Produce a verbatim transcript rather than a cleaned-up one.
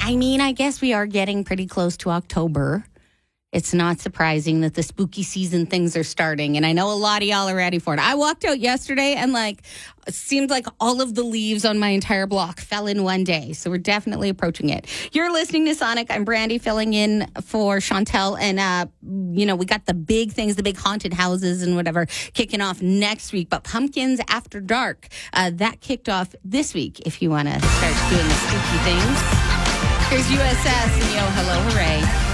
I mean, I guess we are getting pretty close to October. It's not surprising that the spooky season things are starting. And I know a lot of y'all are ready for it. I walked out yesterday and like, it seemed like all of the leaves on my entire block fell in one day. So we're definitely approaching it. You're listening to Sonic. I'm Brandy filling in for Chantel. And, uh, you know, we got the big things, the big haunted houses and whatever kicking off next week. But Pumpkins After Dark, uh, that kicked off this week if you want to start doing the spooky things. Here's U S S and Yo Hello Hooray.